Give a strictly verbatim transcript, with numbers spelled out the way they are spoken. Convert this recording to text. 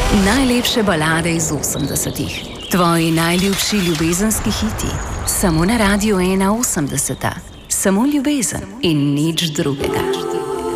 Najlepše balade iz osemdesetih. Tvoji najljubši ljubezenski hiti. Samo na Radiu ena osemdeseta. Samo ljubezen in nič drugega.